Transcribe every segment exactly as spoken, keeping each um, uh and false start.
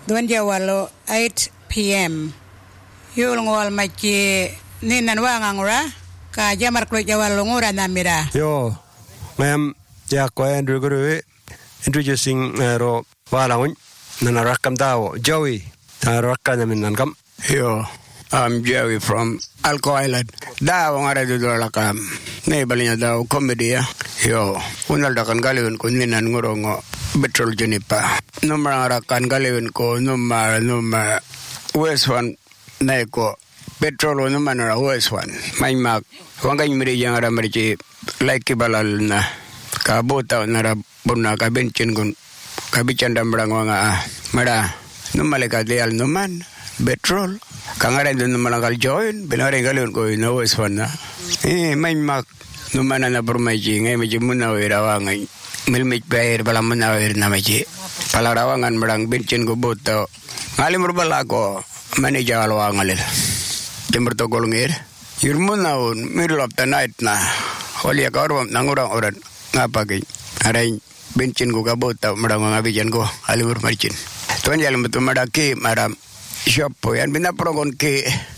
Duan jawalo eight p.m. Yul ngol machi ni nanwa ngangura ka jamar klo jawalo ngura namira. Yo, ngam ya ko Andrew Guru introducing ro walangun nanarakam dawo Joey nanarakam nangam. Yo, I'm Joey from Alco Island. Daw ngara dudula lakam. Nei balinya daw comedy ya. Yo, unal dakan galewin ko ninan ngorongo betrol jenipa. Numar ngarakan galewin ko numar numar West one nei ko petrol numar nara West one. May mak wangay miri yang ara mari like balal na kabota nara bunna ka bencin gun kabican dambrang wanga mara numale ka dial numan petrol kangare dun malangkal join benare galun ko no West one na eh may mak numana na permaji ngai meji munna wirawangai milmik bair bala munna wir na meji pala rawangan merang bencin go boto ngali murbala ko mani jawal wangalil timber to golngir yurmunna un middle of the night na holia garwam nangurang oran ngapagi arai bencin go gabota merang ngabijan go alimur marcin tuan jalan betul madaki maram shop yan binaprogon ke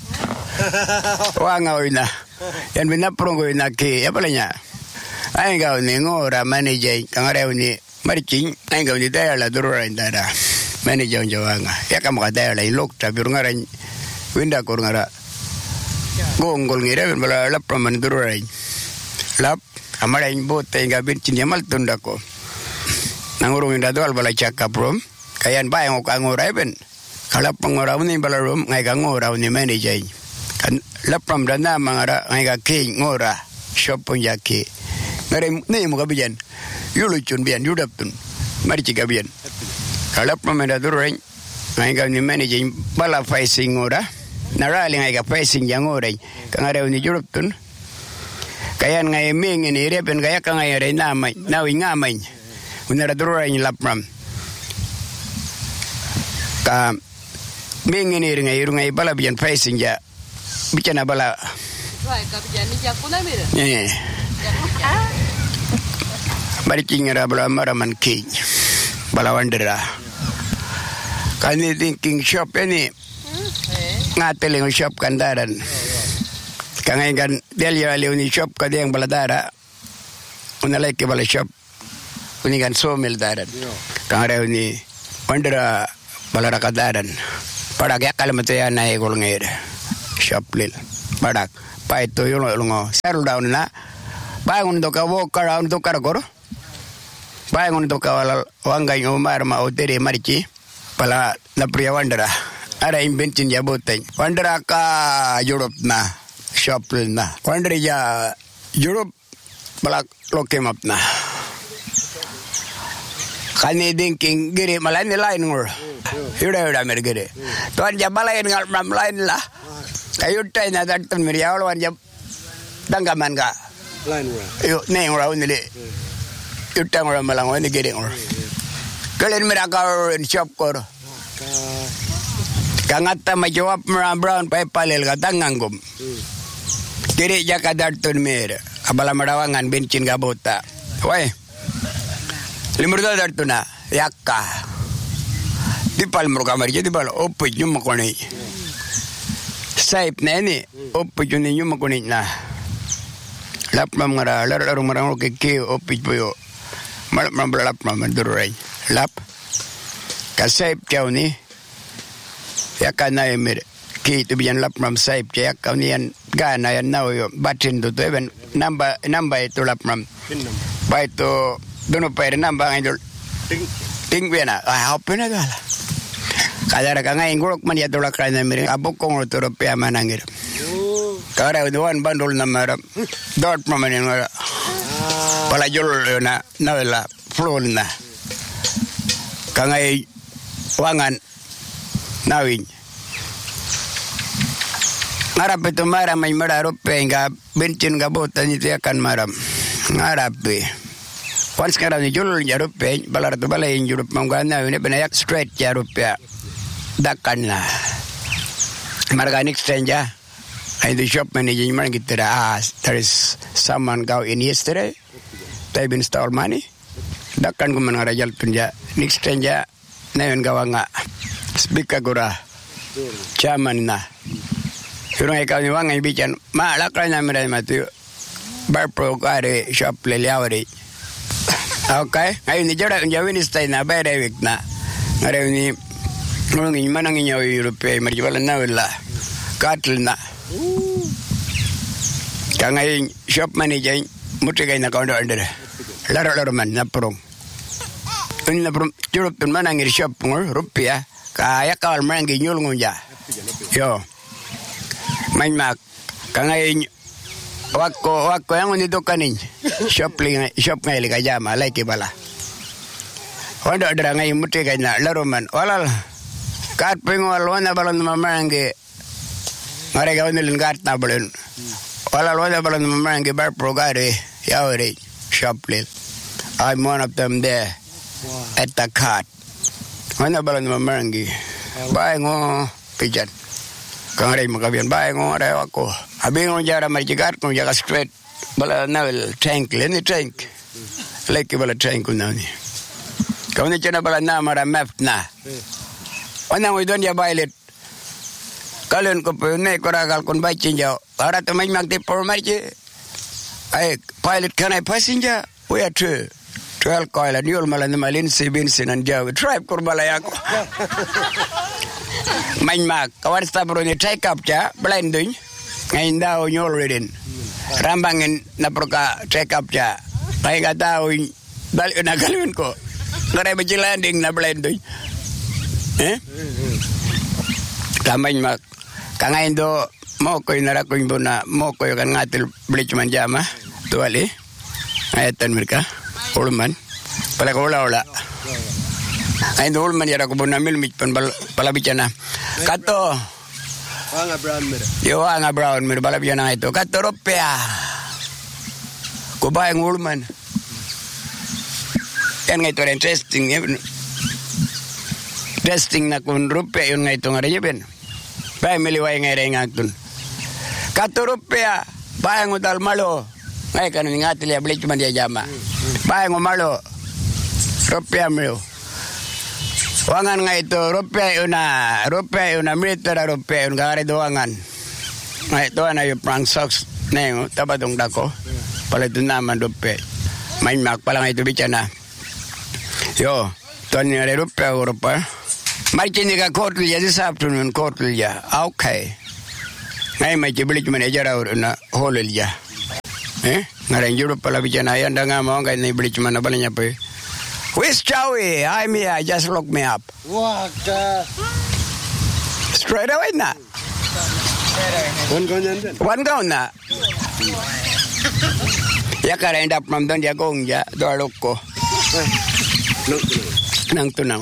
wangawina yan binaprogon na ke apa lanya ay gaw ni ngora manager kangare ni marcin ay gaw ni dayala durura indara manager jawanga ya kam ka dayala ilok tabir ngaran winda kor ngara gongol ngira bala lap praman durura lap amara imbot inga bencin yamal tundako nangurung inda dal bala cakap rom kayan bayang ko ngora ben kalau pengoraw ni balarum ngai ka ngoraw ni manager kan lapram dana mangara ngai ka ke ngora shop pun yake ngare ni mo kabijan yulu chun bian yudap tun mari ci kabijan kalau pamenda dureng ngai ka ni manager bala facing ngora narali ngai ka facing yang ngora ka ngare ni yudap tun kayan ngai ming ni repen kaya ka ngai re namai nawi ngamai unara dureng lapram ka mingin iri ngai iri ngai bala bijan facing ja bicara bala right ka bijan ni jakuna mira eh bari kingira bala maraman king bala wandera kani thinking shop ini ngateling shop kandaran kangai kan delia leuni shop kadang bala dara unalai ke bala shop uni kan somil daran kangare uni wandera bala rakadaran padak ya kalamate ya naik golnger shoplil padak pai to yo longo settle down na bangun to ka walk around to karagor bangun to ka wangai umar ma otere marici pala na priya wandera ara inventin ya boteng wandera ka Europe na shoplil na wandera ya Europe pala lokemap na kani thinking giri malani lain ngor Yuda yuda mergere. Tuan jabalain ngal mam lain lah. Kayu tay na datun meriaw wan jab danggaman ka. Lain ora. Yo ne ora unile. Yuta ora malang wan gere ora. Kalen meraka in shop kor. Kangata majawab brown pa palel ka tangangum. Gere jaka datun mer. Abala marawangan bencin gabota. Woi. Limur datuna yakka. Di pal mereka jadi bal opik nyum makoni saip neni opik juni nyum makoni nah lap mamara lar lar marang ke ke opik boyo mal mam lap mam durai lap ka saip kau ni ya kana emir ki tu bian lap mam saip ya kau ni an gana yan nau yo batin tu tu ben namba namba itu lap mam bai tu dono pair namba ngidol ting ting bena ah hopena gala kadara kanga ingurok man ya tolak kana miring abok kong toro pe manangir kara uduan bandol namara dot mamanin ngara pala jol na nawela flon na kanga wangan nawin ngarap itu mara may mara rupe nga bencin gabota ni tiakan maram ngarape once kara ni jol ya rupe balar tu balay jurup mangana ini benayak straight ya rupe dakan na marganik stranger and the shop manager man get there ah there is someone go in yesterday they been stole money dakan ko man rajal tunja next stranger nayon gawa nga speaker gura chairman na yun ay kami wang ibican malakay na miray matu barpro kare shop leliawari okay ngayon ni jara unjawin istay na bayre week na ngayon ni nung manang inyo Europe marjibala na wala katl na kangay shop manager mutigay na kaundo under laro laro man na prong un na prong Europe tun manang ir shop ngor rupiah kaya kawal mangi nyul ngunja yo main mak kangay wako wako yang ni dokanin shop ling shop ngai liga jama like bala hondo dra ngai mutigay na laro man walal kat pengol wana balon mamangi ngare gawin nilin kat na balon walal wana balon mamangi bar progare yawri shop lil I'm one of them there wow. At the cart wana balon mamangi bay ngo pijan kangare makabian bay ngo are wako abi ngo jara marjigat ngo jaga straight bala navel tank leni tank like bala tank unani kawni chana bala na mara map na wana ngo don ya bailet kalen ko pene koragal kon bachinja ara to mai magte por marje ai pilot can I passenger we are two twelve coil and you'll malan malin sibin sinan jaw tribe kurbala yako main mak kawan stabro ni take up ja blending ngain daw nyol redin rambangin na proka take up ja kai ga daw dal na galun ko ngare ba landing na blending eh kamain mak kangain do mo ko inara ko imbona mo ko kan ngatil beli cuma jama tuali ayatan mereka ulman pala ko wala wala ay do ulman yara ko bona mil mit pan pala bicana kato anga brown mir yo anga brown mir pala bicana ito kato rupiah ko ba ang ulman yan nga ito interesting testing na kun rupiah yun nga ito nga rin yun bay miliway nga rin nga ito kato rupiah bayang udal malo ngay kanon nga tili ablik man dia jama bayang malo rupiah milo wangan nga ito rupiah una rupiah una militer rupiah una kare doangan nga ito na yung prang socks na yung tabadong dako pala ito naman rupiah main mak pala nga ito bichana yo tony nga rupiah rupiah may chinika kortilya this afternoon kortilya okay ngay may chibili chuma na jara na holilya eh ngaran Europe pala bichana yan da nga mo ngay na ibili chuma na bala niya pa where's Chowie I'm here just look me up what straight away na one gown yan one gown na ya kara end up from don ya gong ya do loko nang tunang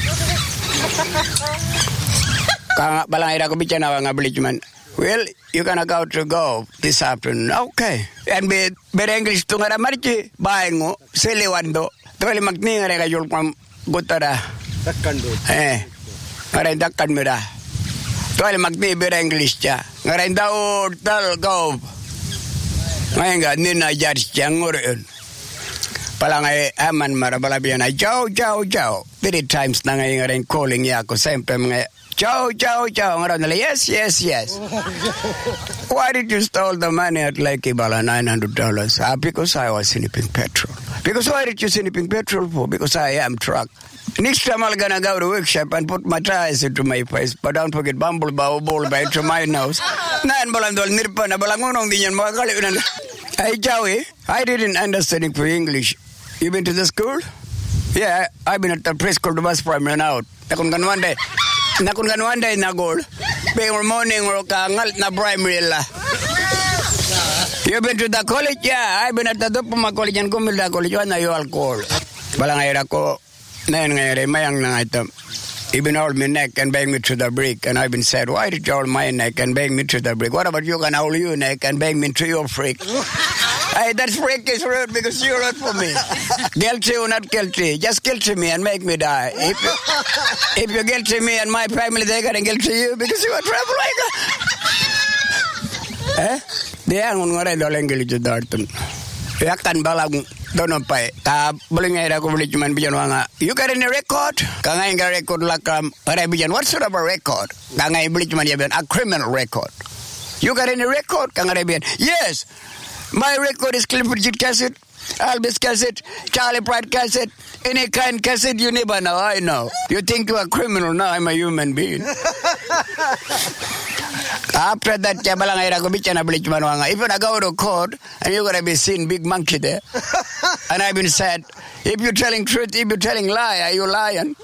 kang balang ira ko bichana nga bili chuma well, you're gonna go to go this afternoon. Okay. And be be English to ngara marchi baengo selewando. Tole magni ngara ka yul kwam gutara. Dakkan do. Eh. Ngara dakkan mira. Tole magni be English cha. Ngara ndao dal go. Ngainga nina jar changuren. Palangai aman mara balabiana. Ciao ciao ciao. Three times na ngara calling ya ko sempre mga Ciao, ciao, ciao. Yes, yes, yes. Why did you steal the money at Lake Ibala, nine hundred dollars? Ah, because I was snipping petrol. Because why did you snipping petrol for? Because I am truck. Next time I'm gonna go to workshop and put my tires into my face. But don't forget bumble bow ball by to my nose. Nine balandol nirpa na balangunong dinyan mga kaliunan. Hey, Joey, I didn't understand for English. You been to the school? Yeah, I've been at the preschool to bus primary now. Nakon kan one day. Nakon kan one day na goal. Bang morning or kangal na primary la. You been to the college? Yeah, I've been at the Dupuma College and Gumilda College. One you alcohol. Balangay ko na ngay mayang na ito. Even hold me neck and bang me to the brick. And I've been said, why did you hold my neck and bang me to the brick? What about you can hold your neck and bang me to your freak? Hey, that freak is rude because you're rude for me. Guilty or not guilty, just guilty me and make me die. If you, if you guilty me and my family, they're gonna guilty you because you're a troublemaker. Eh? Dia ngun ngare doleng gili judartun. Ya kan balang Don't pay. Ta bling era ko beli cuman bijan wanga. You got any record? Kanga inga record lakam. Ara bijan what sort of a record? Kanga beli cuman dia bijan a criminal record. You got any record? Kanga bijan. Yes. My record is Clifford Jit cassette, Albus cassette, Charlie Pratt cassette, any kind cassette you never know. I know. You think you're a criminal? No, I'm a human being. After that, if you go to court and you're going to be seen big monkey there, and I've been said, if you're telling truth, if you're telling lie, are you lying?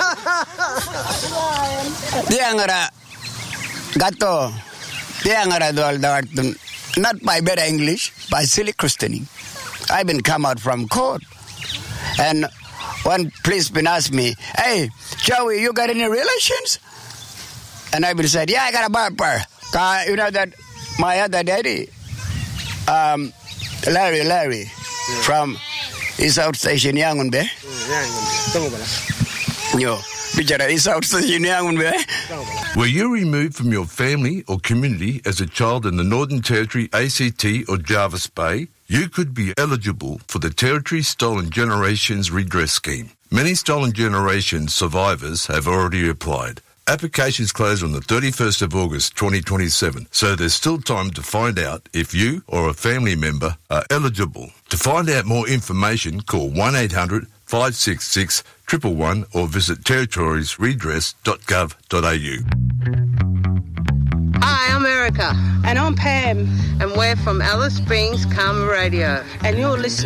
Diangara gato, diangara doal doartun, not by better English, by silly questioning. I've been come out from court, and one policeman asked me, "Hey, Joey, you got any relations?" And I've been said, "Yeah, I got a barber." Uh, you know that my other daddy, um, Larry, Larry, yeah. from East South Station, Yangonbe. Yo, bicara East South Station, Yangonbe. Were you removed from your family or community as a child in the Northern Territory, A C T or Jervis Bay? You could be eligible for the Territory Stolen Generations Redress Scheme. Many Stolen Generations survivors have already applied. Applications close on the thirty-first of August twenty twenty-seven, so there's still time to find out if you or a family member are eligible. To find out more information, call one eight hundred five six six one one one or visit territories redress dot gov dot a u. Hi, I'm Erica. And I'm Pam. And we're from Alice Springs Karma Radio. And you're listening